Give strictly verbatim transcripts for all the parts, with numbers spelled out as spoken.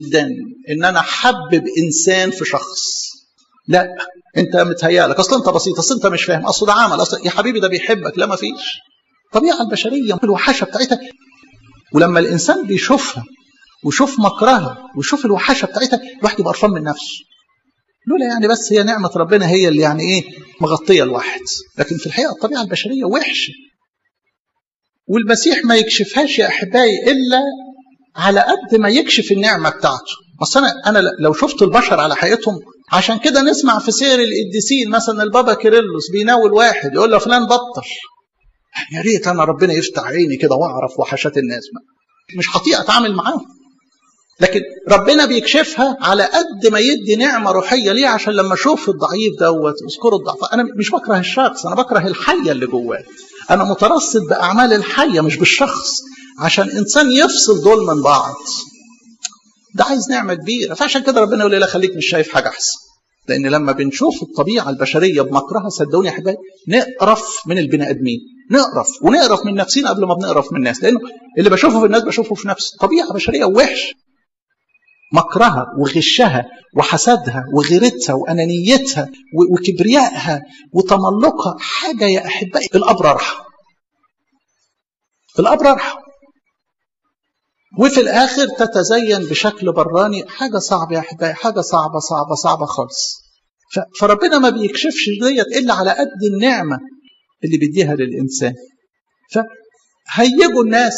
جدا ان انا احبب انسان في شخص. لا، انت متهيألك اصل انت بسيط، اصل انت مش فاهم، اصل ده عمل، اصل يا حبيبي ده بيحبك. لا، ما فيش. الطبيعه البشريه الوحشه بتاعتها، ولما الانسان بيشوفها ويشوف مكرها ويشوف الوحشه بتاعتها الواحد يبقى قرفان من نفسه. لولا يعني بس هي نعمه ربنا هي اللي يعني ايه مغطيه الواحد، لكن في الحقيقه الطبيعه البشريه وحشه، والمسيح ما يكشفهاش يا احبائي الا على قد ما يكشف النعمه بتاعته. بس انا انا لو شفت البشر على حقيقتهم، عشان كده نسمع في سير القديسين مثلا البابا كيرلس بيناول واحد يقول له فلان بطل، يا ريت انا ربنا يفتح عيني كده واعرف وحشات الناس، مش هطيق اتعامل معاهم. لكن ربنا بيكشفها على قد ما يدي نعمه روحيه ليه، عشان لما اشوف الضعيف دوت اذكر الضعف. انا مش بكره الشخص، انا بكره الحيه اللي جواه. انا مترصد باعمال الحيه مش بالشخص، عشان انسان يفصل دول من بعض. ده عايز نعمه كبيره. فعشان كده ربنا يقول لي لا خليك مش شايف حاجه احسن. لان لما بنشوف الطبيعه البشريه بمكرها صدقوني يا احبائي نقرف من البني ادمين، نقرف ونقرف من نفسنا قبل ما بنقرف من الناس. لانه اللي بشوفه في الناس بشوفه في نفسي. طبيعه بشريه وحش، مكرها وغشها وحسدها وغيرتها وانانيتها وكبريائها وتملقها حاجه يا احبائي الابرارها الابرارها وفي الاخر تتزين بشكل براني. حاجه صعبه يا احبائي، حاجه صعبه صعبه صعبه خالص. فربنا ما بيكشفش ديت الا على قد النعمه اللي بيديها للانسان. فهيجوا الناس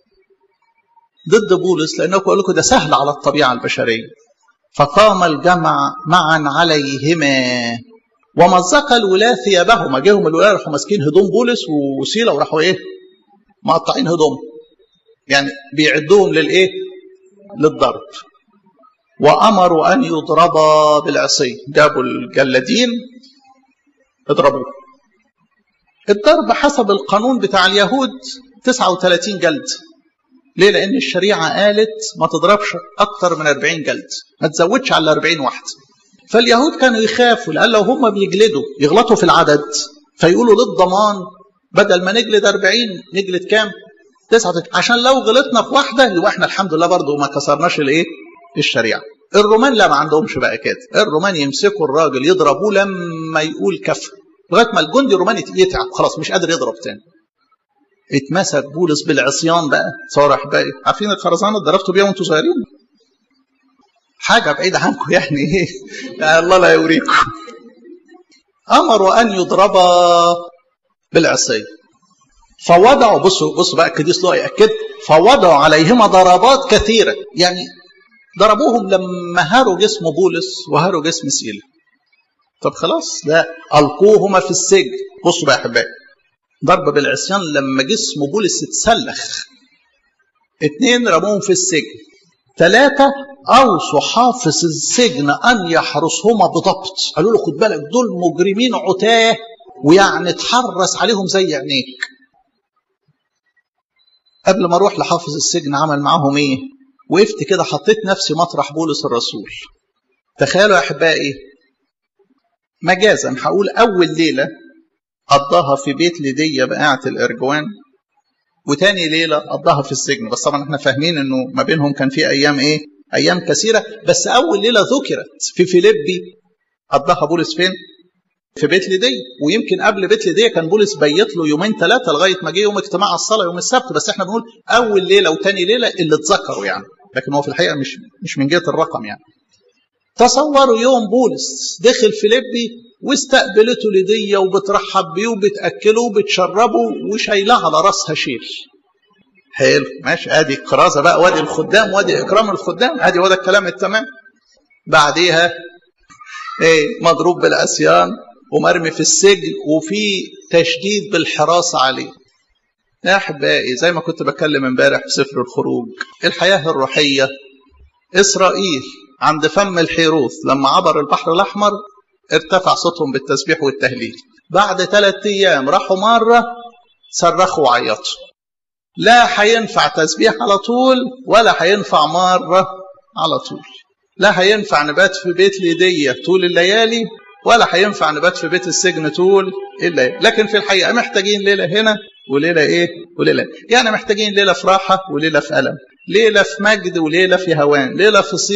ضد بولس لانه بقول لكم ده سهل على الطبيعه البشريه. فقام الجمع معا عليهما ومزق الولاة ثيابهما. جاهم الولاة راحوا ماسكين هدوم بولس وسيله وراحوا ايه مقطعين هدوم، يعني بيعدوهم للايه للضرب. وامروا ان يضربا بالعصي. جابوا الجلادين اضربوه. الضرب حسب القانون بتاع اليهود تسعة وثلاثين جلد. ليه؟ لان الشريعه قالت ما تضربش اكتر من أربعين جلد، ما تزودش على أربعين واحد. فاليهود كانوا يخافوا لان لو هم بيجلدوا يغلطوا في العدد، فيقولوا للضمان بدل ما نجلد أربعين نجلد كام؟ تسعة وثلاثين، عشان لو غلطنا في واحده يبقى احنا الحمد لله برضه ما كسرناش الايه الشريعه. الرومان لا، ما عندهمش بقى كده. الرومان يمسكوا الراجل يضربوه لما يقول كفر، لغايه ما الجندي الروماني يتعب خلاص مش قادر يضرب تاني. اتمسك بولس بالعصيان بقى. صار احبائي عارفين الخرزانه اللي ضربتوا بيها وانتم صغيرين؟ حاجه بعيده عنكم يعني ايه يعني الله لا يوريكم. امروا ان يضربا بالعصي فوضعوا، بصوا بصوا بقى القديس لوقا ياكد، فوضعوا عليهما ضربات كثيره. يعني ضربوهم لما هاروا جسم بولس وهاروا جسم سيلا. طب خلاص لا، القوهما في السجن. بصوا بقى يا احبائي، ضرب بالعصيان لما جسم بولس اتسلخ. اثنين رموهم في السجن. ثلاثة أوصوا حافظ السجن أن يحرسهما بضبط. قالوا له خد بالك دول مجرمين عتاه، ويعني تحرس عليهم زي عينيك. قبل ما اروح لحافظ السجن عمل معاهم ايه؟ وقفت كده حطيت نفسي مطرح بولس الرسول. تخيلوا يا احبائي مجازا هقول اول ليله قضاها في بيت ليديا بقاعه الارجوان، وتاني ليله قضاها في السجن. بس طبعا احنا فاهمين انه ما بينهم كان في ايام ايه؟ ايام كثيره. بس اول ليله ذكرت في فيليبي قضاها بولس فين؟ في بيت ليديا. ويمكن قبل بيت ليديا كان بولس بيت له يومين ثلاثه لغايه ما جه يوم اجتماع الصلاه يوم السبت. بس احنا بنقول اول ليله وثاني ليله اللي اتذكروا يعني، لكن هو في الحقيقه مش مش من جهه الرقم يعني. تصوروا يوم بولس دخل فيليبي واستقبلته ليديا وبترحب بيه وبتاكله وبتشربه وشايلاه على راسها شيل. حلو ماشي، ادي الكرازه بقى، وادي الخدام، وادي اكرام الخدام، ادي وده الكلام التمام. بعديها ايه؟ مضروب بالعصيان ومرمي في السجن وفي تشديد بالحراسه عليه. يا احبائي زي ما كنت بتكلم امبارح في سفر الخروج، الحياه الروحيه اسرائيل عند فم الحيروث لما عبر البحر الاحمر ارتفع صوتهم بالتسبيح والتهليل. بعد ثلاث ايام راحوا مره صرخوا وعيطوا. لا هينفع تسبيح على طول ولا هينفع مره على طول. لا هينفع نبات في بيت ليديا طول الليالي ولا هينفع نبات في بيت السجن طول الليل. لكن في الحقيقه محتاجين ليله هنا وليله ايه وليله، يعني محتاجين ليله في راحه وليله في الم. ليلة في مجد وليلة في هوان، ليلة في